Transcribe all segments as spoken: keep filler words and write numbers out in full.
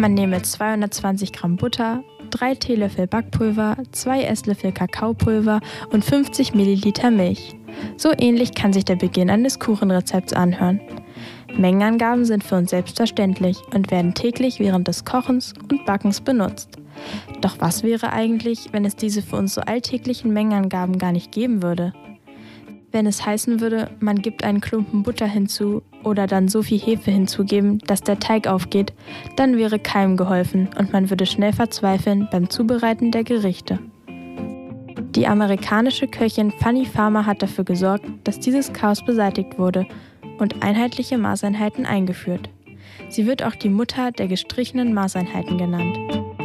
Man nehme zweihundertzwanzig Gramm Butter, drei Teelöffel Backpulver, zwei Esslöffel Kakaopulver und fünfzig Milliliter Milch. So ähnlich kann sich der Beginn eines Kuchenrezepts anhören. Mengenangaben sind für uns selbstverständlich und werden täglich während des Kochens und Backens benutzt. Doch was wäre eigentlich, wenn es diese für uns so alltäglichen Mengenangaben gar nicht geben würde? Wenn es heißen würde, man gibt einen Klumpen Butter hinzu oder dann so viel Hefe hinzugeben, dass der Teig aufgeht, dann wäre keinem geholfen und man würde schnell verzweifeln beim Zubereiten der Gerichte. Die amerikanische Köchin Fanny Farmer hat dafür gesorgt, dass dieses Chaos beseitigt wurde und einheitliche Maßeinheiten eingeführt. Sie wird auch die Mutter der gestrichenen Maßeinheiten genannt.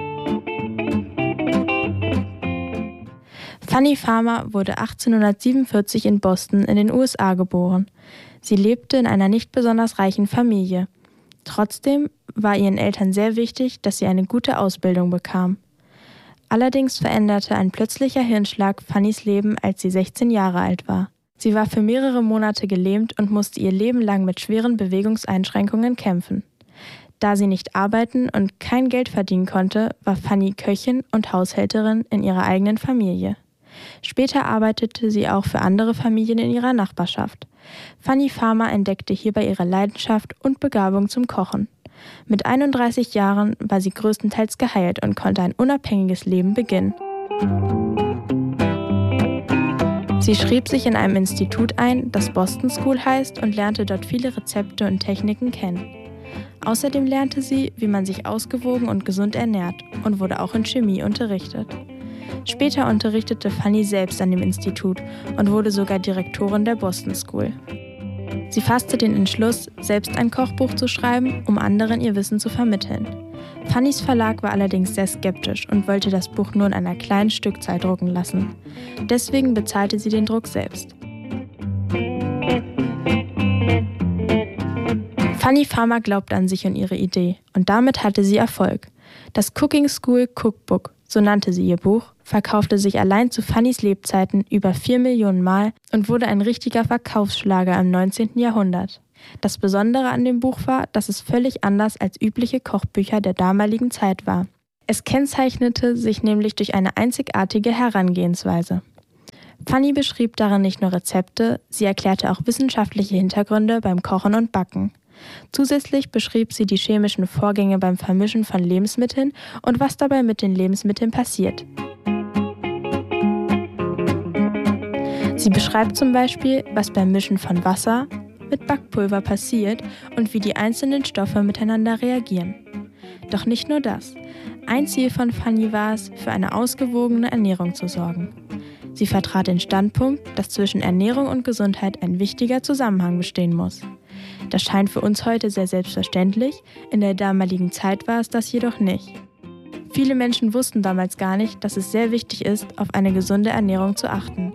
Fanny Farmer wurde achtzehnhundertsiebenundvierzig in Boston in den U S A geboren. Sie lebte in einer nicht besonders reichen Familie. Trotzdem war ihren Eltern sehr wichtig, dass sie eine gute Ausbildung bekam. Allerdings veränderte ein plötzlicher Hirnschlag Fannys Leben, als sie sechzehn Jahre alt war. Sie war für mehrere Monate gelähmt und musste ihr Leben lang mit schweren Bewegungseinschränkungen kämpfen. Da sie nicht arbeiten und kein Geld verdienen konnte, war Fanny Köchin und Haushälterin in ihrer eigenen Familie. Später arbeitete sie auch für andere Familien in ihrer Nachbarschaft. Fanny Farmer entdeckte hierbei ihre Leidenschaft und Begabung zum Kochen. Mit einunddreißig Jahren war sie größtenteils geheilt und konnte ein unabhängiges Leben beginnen. Sie schrieb sich in einem Institut ein, das Boston School heißt, und lernte dort viele Rezepte und Techniken kennen. Außerdem lernte sie, wie man sich ausgewogen und gesund ernährt und wurde auch in Chemie unterrichtet. Später unterrichtete Fanny selbst an dem Institut und wurde sogar Direktorin der Boston School. Sie fasste den Entschluss, selbst ein Kochbuch zu schreiben, um anderen ihr Wissen zu vermitteln. Fannys Verlag war allerdings sehr skeptisch und wollte das Buch nur in einer kleinen Stückzahl drucken lassen. Deswegen bezahlte sie den Druck selbst. Fanny Farmer glaubte an sich und ihre Idee und damit hatte sie Erfolg. Das Cooking School Cookbook, so nannte sie ihr Buch, verkaufte sich allein zu Fannys Lebzeiten über vier Millionen Mal und wurde ein richtiger Verkaufsschlager im neunzehnten Jahrhundert. Das Besondere an dem Buch war, dass es völlig anders als übliche Kochbücher der damaligen Zeit war. Es kennzeichnete sich nämlich durch eine einzigartige Herangehensweise. Fanny beschrieb darin nicht nur Rezepte, sie erklärte auch wissenschaftliche Hintergründe beim Kochen und Backen. Zusätzlich beschrieb sie die chemischen Vorgänge beim Vermischen von Lebensmitteln und was dabei mit den Lebensmitteln passiert. Sie beschreibt zum Beispiel, was beim Mischen von Wasser mit Backpulver passiert und wie die einzelnen Stoffe miteinander reagieren. Doch nicht nur das. Ein Ziel von Fanny war es, für eine ausgewogene Ernährung zu sorgen. Sie vertrat den Standpunkt, dass zwischen Ernährung und Gesundheit ein wichtiger Zusammenhang bestehen muss. Das scheint für uns heute sehr selbstverständlich, in der damaligen Zeit war es das jedoch nicht. Viele Menschen wussten damals gar nicht, dass es sehr wichtig ist, auf eine gesunde Ernährung zu achten.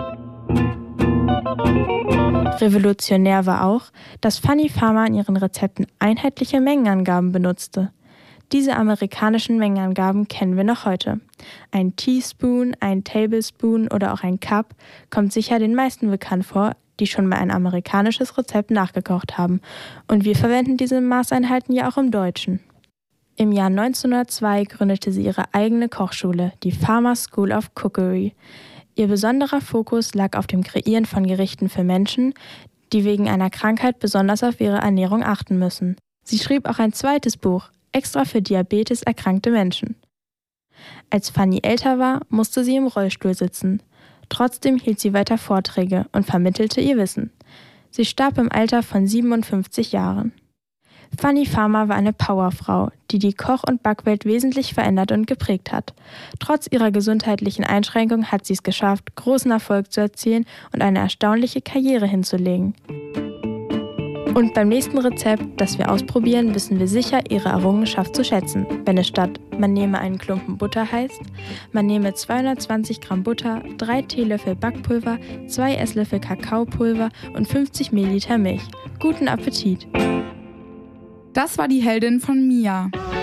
Revolutionär war auch, dass Fanny Farmer in ihren Rezepten einheitliche Mengenangaben benutzte. Diese amerikanischen Mengenangaben kennen wir noch heute. Ein Teaspoon, ein Tablespoon oder auch ein Cup kommt sicher den meisten bekannt vor, die schon mal ein amerikanisches Rezept nachgekocht haben. Und wir verwenden diese Maßeinheiten ja auch im Deutschen. Im Jahr neunzehnhundertzwei gründete sie ihre eigene Kochschule, die Farmer School of Cookery. Ihr besonderer Fokus lag auf dem Kreieren von Gerichten für Menschen, die wegen einer Krankheit besonders auf ihre Ernährung achten müssen. Sie schrieb auch ein zweites Buch, extra für Diabetes erkrankte Menschen. Als Fanny älter war, musste sie im Rollstuhl sitzen. Trotzdem hielt sie weiter Vorträge und vermittelte ihr Wissen. Sie starb im Alter von siebenundfünfzig Jahren. Fanny Farmer war eine Powerfrau, die die Koch- und Backwelt wesentlich verändert und geprägt hat. Trotz ihrer gesundheitlichen Einschränkung hat sie es geschafft, großen Erfolg zu erzielen und eine erstaunliche Karriere hinzulegen. Und beim nächsten Rezept, das wir ausprobieren, wissen wir sicher ihre Errungenschaft zu schätzen, wenn es statt man nehme einen Klumpen Butter heißt, man nehme zweihundertzwanzig Gramm Butter, drei Teelöffel Backpulver, zwei Esslöffel Kakaopulver und fünfzig Milliliter Milch. Guten Appetit! Das war die Heldin von Mia.